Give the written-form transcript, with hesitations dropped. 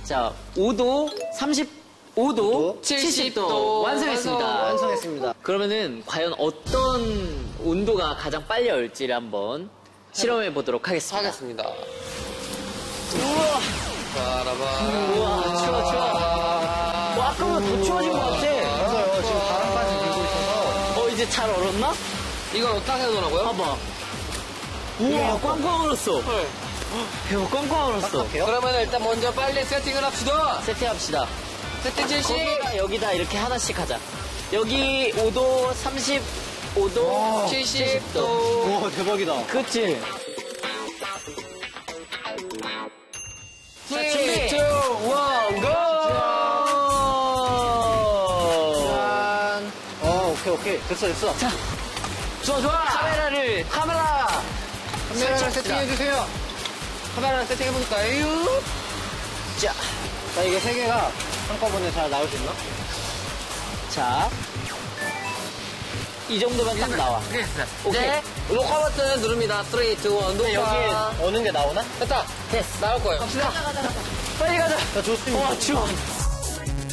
자, 5도, 35도, 70도 완성했습니다. 완성했습니다. 그러면은 과연 어떤 온도가 가장 빨리 얼지를 한번 실험해 보도록 하겠습니다. 하겠습니다. 우와, 바라봐. 우와, 추워. 아까보다 더 추워진 것 같아. 맞아요. 지금 바람까지 불고 있어서. 이제 잘 얼었나? 이걸 어디다 해놓으라고요? 봐봐. 우와, 꽝꽝 얼었어. 대박, 꽝꽝 얼었어. 딱딱해요? 그러면 일단 먼저 빨리 세팅을 합시다. 세팅합시다. 세팅 실시. 여기다 이렇게 하나씩 하자. 여기 5도, 35도, 70도. 우와, 대박이다. 그치? 3, 2, 1, GO! 짠. 오케이. 됐어. 자, 좋아. 카메라를. 카메라를 설치합시다. 세팅해주세요. 카메라를 세팅해볼까요? 자, 이게 세 개가 한꺼번에 잘 나올 수 있나? 자, 이 정도면 딱 나와. 오케이. 네. 녹화 버튼 누릅니다. 3, 2, 1, 녹화. 여기에 어는 게 나오나? 됐다. 됐어. 나올 거예요. 갑시다. 빨리 가자. 자, 좋습니다. 추워.